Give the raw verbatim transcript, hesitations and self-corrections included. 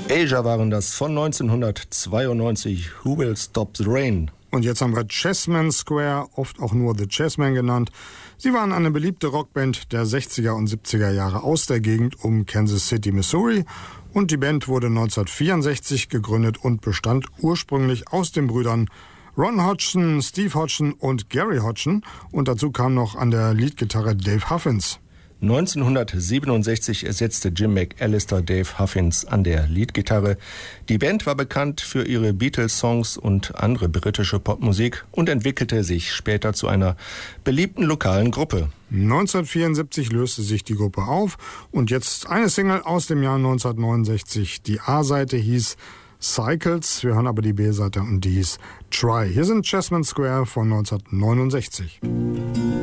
Asia waren das von neunzehnhundertzweiundneunzig, Who Will Stop the Rain? Und jetzt haben wir Chessman Square, oft auch nur The Chessmen genannt. Sie waren eine beliebte Rockband der sechziger und siebziger Jahre aus der Gegend um Kansas City, Missouri. Und die Band wurde neunzehnhundertvierundsechzig gegründet und bestand ursprünglich aus den Brüdern Ron Hodgson, Steve Hodgson und Gary Hodgson. Und dazu kam noch an der Leadgitarre Dave Huffins. neunzehnhundertsiebenundsechzig ersetzte Jim McAllister Dave Huffins an der Leadgitarre. Die Band war bekannt für ihre Beatles-Songs und andere britische Popmusik und entwickelte sich später zu einer beliebten lokalen Gruppe. neunzehnhundertvierundsiebzig löste sich die Gruppe auf und jetzt eine Single aus dem Jahr neunzehnhundertneunundsechzig. Die A-Seite hieß Cycles, wir hören aber die B-Seite und die hieß Try. Hier sind Chessman Square von neunzehnhundertneunundsechzig.